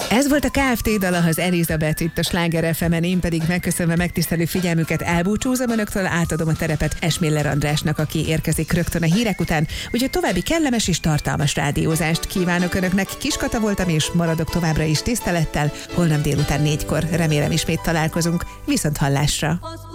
Ez volt a Kft. Dala, az Elizabeth itt a Sláger FM-en, én pedig megköszönve megtisztelő figyelmüket elbúcsúzom önöktől, átadom a terepet Esmiller Andrásnak, aki érkezik rögtön a hírek után, úgyhogy további kellemes és tartalmas rádiózást kívánok önöknek. Kis Kata voltam, és maradok továbbra is tisztelettel. Holnap délután 4-kor remélem ismét találkozunk. Viszont hallásra!